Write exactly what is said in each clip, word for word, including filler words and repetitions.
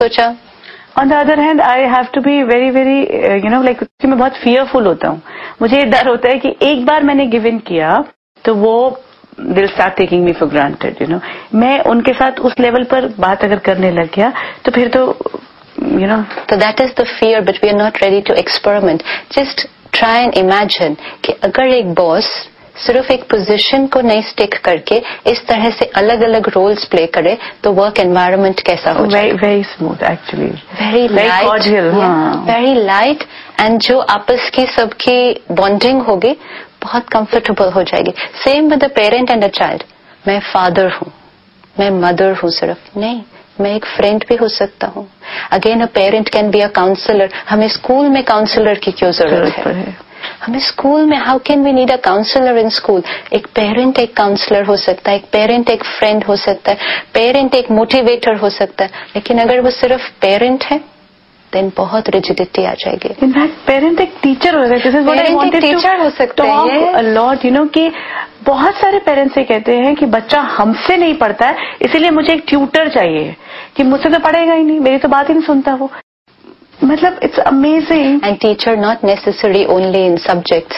सोचा? On the other hand, I have to be very, very, uh, you know, like मैं बहुत fearful होता हूँ. मुझे ये डर होता है कि एक बार मैंने give in किया, तो वो they'll start taking me for granted, you know. मैं उनके साथ उस level पर बात अगर करने लग गया, तो फिर तो, you know. So that is the fear, but we are not ready to experiment. Just try and imagine कि अगर एक boss सिर्फ एक पोजीशन को नहीं स्टिक करके इस तरह से अलग अलग रोल्स प्ले करे तो वर्क एनवायरनमेंट कैसा हो जाए? Very smooth actually, very light, very light, and जो आपस की सबकी बॉन्डिंग होगी बहुत कंफर्टेबल हो जाएगी. Same with the parent and a child. मैं फादर हूँ, मैं मदर हूँ, सिर्फ नहीं, मैं एक फ्रेंड भी हो सकता हूँ. Again a parent can be a counsellor. हमें स्कूल में काउंसलर की क्यों जरूरत है? हमें स्कूल में how can we need a counsellor in school? एक पेरेंट एक काउंसलर हो सकता है, एक पेरेंट एक फ्रेंड हो सकता है, पेरेंट एक मोटिवेटर हो सकता है. लेकिन अगर वो सिर्फ पेरेंट है देन बहुत रिजिडिटी आ जाएगी. इनफैक्ट पेरेंट एक टीचर हो सकता है. पेरेंट एक टीचर हो सकता है. अ लॉट, यू नो, कि बहुत सारे पेरेंट्स ये कहते हैं कि बच्चा हमसे नहीं पढ़ता है, इसीलिए मुझे एक ट्यूटर चाहिए, कि मुझसे तो पढ़ेगा ही नहीं, मेरी तो बात ही नहीं सुनता वो. मतलब it's amazing. And teacher not necessary only in subjects,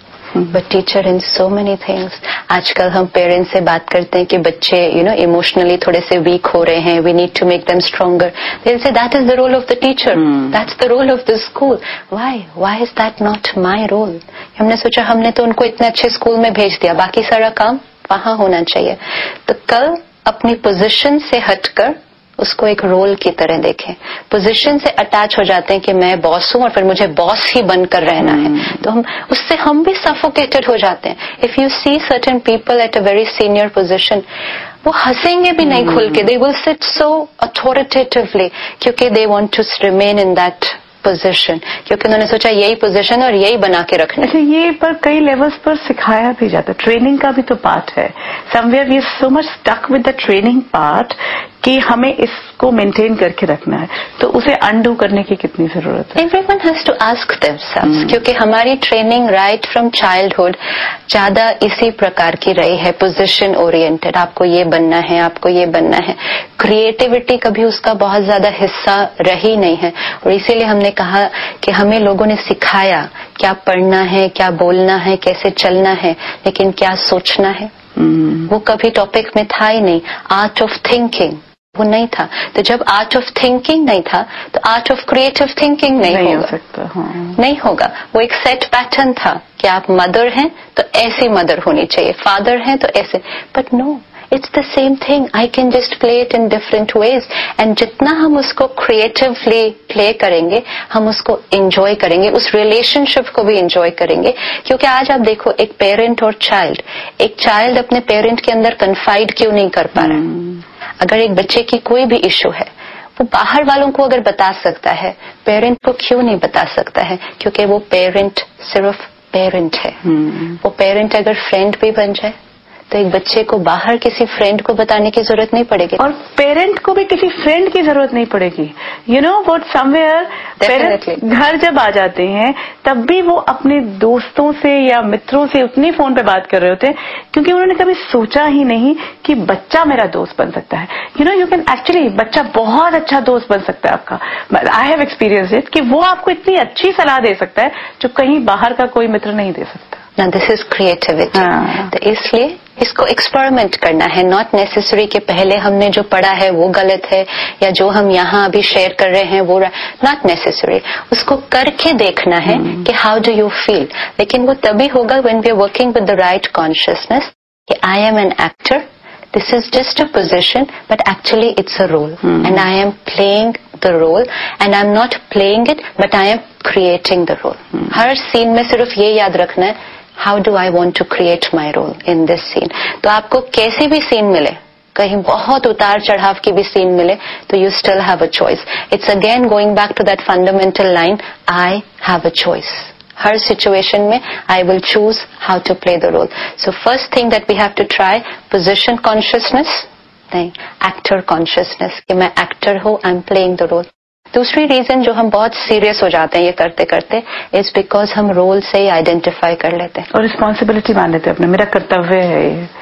but teacher in so many things. आजकल हम पेरेंट्स से बात करते हैं कि बच्चे यू नो इमोशनली थोड़े से वीक हो रहे हैं, we need to make them stronger. They say that is the role of the teacher, that's the role of the school. Why why is that not my role? हमने सोचा हमने तो उनको इतने अच्छे स्कूल में भेज दिया, बाकी सारा काम वहां होना चाहिए. तो कल अपनी पोजीशन से हटकर उसको एक रोल की तरह देखें. पोजीशन से अटैच हो जाते हैं कि मैं बॉस हूं और फिर मुझे बॉस ही बनकर रहना है, तो हम उससे हम भी सफोकेटेड हो जाते हैं. If you see certain people at a very senior position, वो हंसेंगे भी नहीं खुल के. They will sit so authoritatively क्योंकि they want to remain in that position, क्योंकि उन्होंने सोचा यही पोजीशन और यही बना के रखना. अच्छा, ये पर कई लेवल्स पर सिखाया भी जाता है. ट्रेनिंग का भी तो पार्ट है. Somewhere we are so much stuck with the training part कि हमें इसको मेंटेन करके रखना है, तो उसे अनडू करने की कितनी जरूरत है? Everyone has to ask themselves, क्योंकि हमारी ट्रेनिंग राइट फ्रॉम चाइल्डहुड ज्यादा इसी प्रकार की रही है, पोजीशन ओरिएंटेड. आपको ये बनना है, आपको ये बनना है. क्रिएटिविटी कभी उसका बहुत ज्यादा हिस्सा रही नहीं है. और इसीलिए हमने कहा कि हमें लोगों ने सिखाया क्या पढ़ना है, क्या बोलना है, कैसे चलना है, लेकिन क्या सोचना है hmm. वो कभी टॉपिक में था ही नहीं. आर्ट ऑफ थिंकिंग वो नहीं था. तो जब आर्ट ऑफ थिंकिंग नहीं था तो आर्ट ऑफ क्रिएटिव थिंकिंग नहीं, नहीं होगा. हो सकता, हाँ. नहीं होगा. वो एक सेट पैटर्न था कि आप मदर हैं तो ऐसी मदर होनी चाहिए, फादर हैं तो ऐसे. But no, it's the same thing. I can just play it in different ways. And जितना हम उसको क्रिएटिवली प्ले करेंगे हम उसको एंजॉय करेंगे, उस रिलेशनशिप को भी एंजॉय करेंगे. क्योंकि आज आप देखो, एक पेरेंट और चाइल्ड, एक चाइल्ड अपने पेरेंट के अंदर कन्फाइड क्यों नहीं कर पा रहा है? hmm. अगर एक बच्चे की कोई भी इश्यू है वो बाहर वालों को अगर बता सकता है, पेरेंट को क्यों नहीं बता सकता है? क्योंकि वो पेरेंट सिर्फ पेरेंट है. hmm. वो पेरेंट अगर फ्रेंड भी बन जाए तो एक बच्चे को बाहर किसी फ्रेंड को बताने की जरूरत नहीं पड़ेगी, और पेरेंट को भी किसी फ्रेंड की जरूरत नहीं पड़ेगी. You know what, somewhere parent घर जब आ जाते हैं तब भी वो अपने दोस्तों से या मित्रों से उतनी फोन पे बात कर रहे होते हैं क्योंकि उन्होंने कभी सोचा ही नहीं कि बच्चा मेरा दोस्त बन सकता है. You know, you can actually, बच्चा बहुत अच्छा दोस्त बन सकता है आपका. आई हैव एक्सपीरियंस इट कि वो आपको इतनी अच्छी सलाह दे सकता है जो कहीं बाहर का कोई मित्र नहीं दे सकता. ना, दिस इज क्रिएटिविटी. तो इसलिए इसको एक्सपेरिमेंट करना है. नॉट नेसेसरी कि पहले हमने जो पढ़ा है वो गलत है या जो हम यहाँ अभी शेयर कर रहे हैं वो, नॉट नेसेसरी. उसको करके देखना है hmm. कि हाउ डू यू फील. लेकिन वो तभी होगा when we are working with the right consciousness कि I am an actor, this is just a position, but actually it's a role and I am playing the role and I am not playing it but I am creating the role. Her scene में सिर्फ ये याद रखना है, how do I want to create my role in this scene. तो आपको कैसी भी सीन मिले, कहीं बहुत उतार चढ़ाव की भी सीन मिले, तो you still have a choice. It's again going back to that fundamental line, I have a choice. Her situation में I will choose how to play the role. So first thing that we have to try, position consciousness नहीं, actor consciousness कि मैं actor हूं, I am playing the role. दूसरी reason जो हम बहुत serious हो जाते हैं ये करते करते, इज बिकॉज हम रोल से ही आइडेंटिफाई कर लेते हैं और रिस्पॉन्सिबिलिटी मान लेते हैं अपना, मेरा कर्तव्य है ये.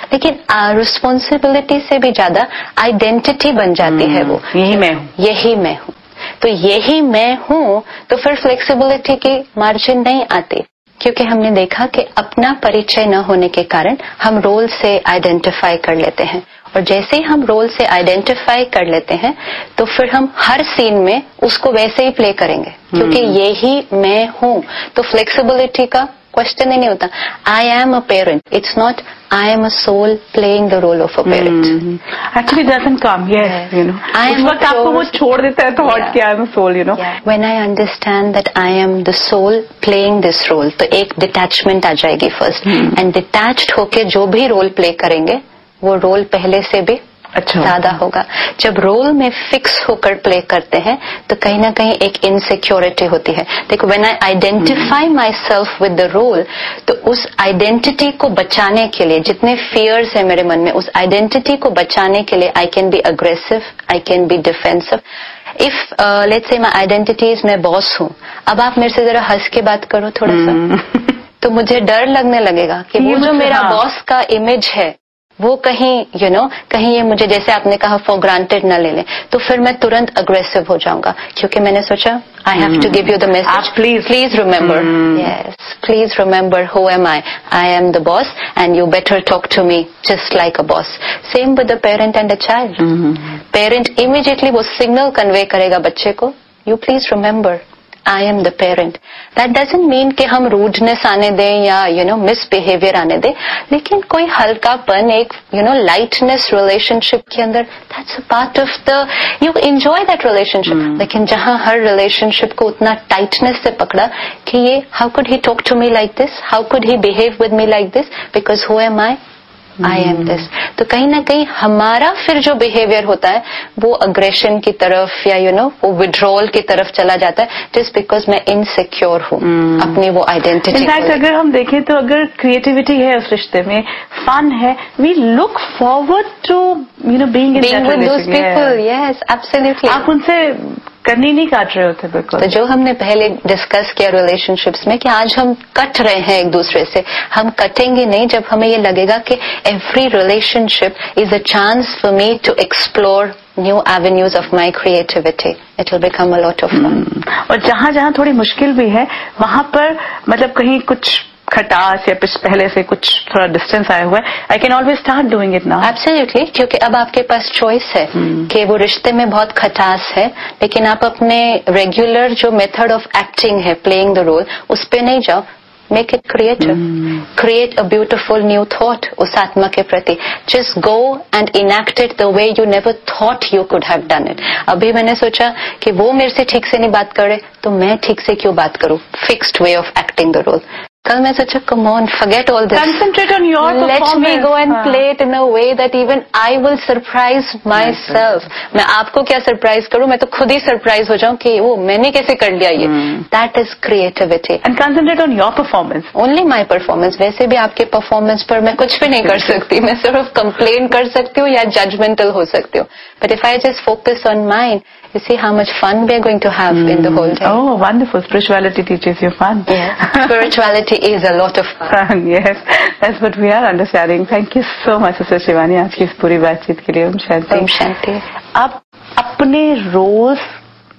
लेकिन रिस्पॉन्सिबिलिटी से भी ज्यादा आइडेंटिटी बन जाती है वो, यही मैं हूँ, यही मैं हूँ। तो यही मैं हूँ, तो फिर फ्लेक्सिबिलिटी की मार्जिन नहीं आती, क्योंकि हमने देखा कि अपना परिचय न होने के कारण हम रोल से आइडेंटिफाई कर लेते हैं, और जैसे ही हम रोल से आइडेंटिफाई कर लेते हैं तो फिर हम हर सीन में उसको वैसे ही प्ले करेंगे, क्योंकि यही मैं हूँ। तो फ्लेक्सिबिलिटी का क्वेश्चन ही नहीं होता। I am a parent, it's not I am a soul playing the role of a parent. Actually doesn't come, yes, you know, उस वक्त आपको वो छोड़ देता है थॉट कि I am a soul, you know. When I understand that I am the soul playing this role, तो एक डिटैचमेंट आ जाएगी फर्स्ट, एंड डिटैच्ड होके जो भी रोल प्ले करेंगे वो रोल पहले से भी अच्छा ज्यादा होगा। जब रोल में फिक्स होकर प्ले करते हैं तो कहीं ना कहीं एक इनसिक्योरिटी होती है। देखो, when I identify my self with the role, तो उस आइडेंटिटी को बचाने के लिए, जितने फियर्स है मेरे मन में, उस आइडेंटिटी को बचाने के लिए I can be aggressive, I can be defensive. If let's say my identity is मैं बॉस हूँ, अब आप मेरे से जरा हंस के बात करो थोड़ा सा, तो मुझे डर लगने लगेगा कि वो जो मेरा बॉस का इमेज है वो कहीं यू you नो know, कहीं ये मुझे, जैसे आपने कहा, फॉर ग्रांटेड न ले लें, तो फिर मैं तुरंत अग्रेसिव हो जाऊंगा, क्योंकि मैंने सोचा I have to give you the message, please please remember, yes please remember who am I, I am the boss and you better talk to me just like a boss. Same with the parent and the child. Parent immediately वो signal convey करेगा बच्चे को, you please remember I am the parent. That doesn't mean कि हम rudeness आने दें या you know misbehaviour आने दें, लेकिन कोई हल्कापन, एक यू नो लाइटनेस रिलेशनशिप के अंदर, that's a part of the, you enjoy that relationship. लेकिन जहां हर रिलेशनशिप को उतना टाइटनेस से पकड़ा कि ये how could he talk to me like this, how could he behave with me like this, because who am I, I am this. तो कहीं ना कहीं हमारा फिर जो बिहेवियर होता है वो अग्रेशन की तरफ या यू नो वो विड्रॉल की तरफ चला जाता है, जस्ट बिकॉज मैं इनसिक्योर हूँ अपनी वो आइडेंटिटी। इनफैक्ट अगर हम देखें तो अगर क्रिएटिविटी है उस रिश्ते में, फन है, we look forward to you know being in with those people. Yes, absolutely. आप उनसे करनी नहीं काट रहे होते बिल्कुल। तो जो हमने पहले डिस्कस किया रिलेशनशिप्स में कि आज हम कट रहे हैं एक दूसरे से, हम कटेंगे नहीं जब हमें ये लगेगा कि every relationship is a chance for me to explore new avenues of my creativity. It will become a lot of fun. और जहां जहां थोड़ी मुश्किल भी है वहां पर मतलब कहीं कुछ खटास या पहले से कुछ थोड़ा डिस्टेंस आया हुआ है, I can always start doing it now. Absolutely, क्योंकि अब आपके पास चॉइस है hmm. कि वो रिश्ते में बहुत खटास है, लेकिन आप अपने रेगुलर जो मेथड ऑफ एक्टिंग है, प्लेइंग द रोल, उस पे नहीं जाओ। Make it creative, create a beautiful new thought उस आत्मा के प्रति। Just go and enact it the way you never thought you could have done it. अभी मैंने सोचा कि वो मेरे से ठीक से नहीं बात करे तो मैं ठीक से क्यों बात करूं। Fixed way of acting the role. कल मैं सोचा come on, forget all this, concentrate on your performance, let me go and play it in a way that even I will surprise my self. मैं आपको क्या surprise करूं, मैं तो खुद ही सरप्राइज हो जाऊं कि वो मैंने कैसे कर लिया ये। That is creativity. And concentrate on your performance, only my performance. वैसे भी आपके परफॉर्मेंस पर मैं कुछ भी नहीं कर सकती, मैं सिर्फ कंप्लेन कर सकती हूँ या जजमेंटल हो सकती हूँ। But if I just focus on mind, you see how much fun we are going to have mm. in the whole day. Oh, wonderful. Spirituality teaches you fun. Yeah. Spirituality is a lot of fun. fun. Yes, that's what we are understanding. Thank you so much, Sister Shivani, आज की इस पूरी बातचीत के लिए। ओम शांति। ओम शांति। आप अपने रोज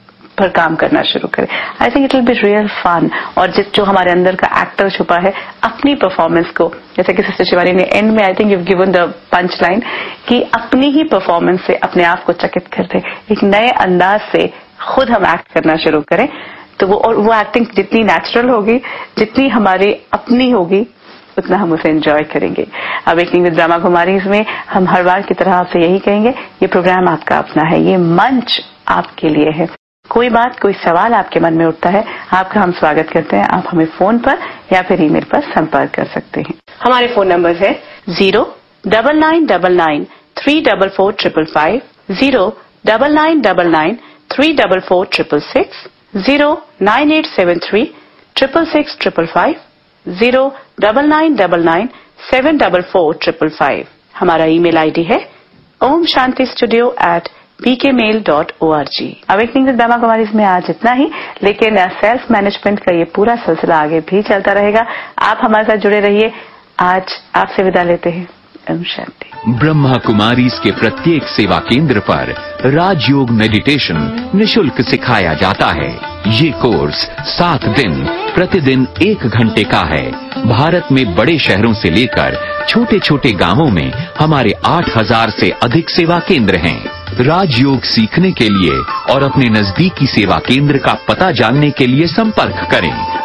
पर काम करना शुरू करें। I think it will be real fun. और जिस जो हमारे अंदर का एक्टर छुपा है, अपनी परफॉर्मेंस को, जैसे कि सिस्टर शिवानी ने एंड में I think you given the punch line कि अपनी ही परफॉर्मेंस से अपने आप को चकित कर दे, एक नए अंदाज से खुद हम एक्ट करना शुरू करें, तो वो और वो एक्टिंग जितनी नेचुरल होगी, जितनी हमारी अपनी होगी, उतना हम उसे एंजॉय करेंगे। अवेकनिंग विद ब्रह्मा कुमारीज में हम हर बार की तरह आपसे यही कहेंगे, ये प्रोग्राम आपका अपना है, ये मंच आपके लिए है। कोई बात, कोई सवाल आपके मन में उठता है, आपका हम स्वागत करते हैं। आप हमें फोन पर या फिर ईमेल पर संपर्क कर सकते हैं। हमारे फोन नंबर है zero double nine double nine three double four triple five, zero double nine double nine three double four triple six, zero nine eight seven three triple six triple five, zero double nine double nine seven double four triple five. हमारा email ID है Om Shanti studio eight B के mail dot O R G. Awakening with Brahma Kumaris में आज इतना ही, लेकिन self management का ये पूरा सिलसिला आगे भी चलता रहेगा। आप हमारे साथ जुड़े रहिए। आज आपसे विदा लेते हैं। ओम शांति। ब्रह्मा कुमारीज के प्रत्येक सेवा केंद्र पर राजयोग मेडिटेशन निशुल्क सिखाया जाता है। ये कोर्स सात दिन प्रतिदिन एक घंटे का है। भारत में बड़े शहरों से लेकर छोटे छोटे गांवों में हमारे आठ हजार से अधिक सेवा केंद्र हैं। राजयोग सीखने के लिए और अपने नजदीकी सेवा केंद्र का पता जानने के लिए संपर्क करें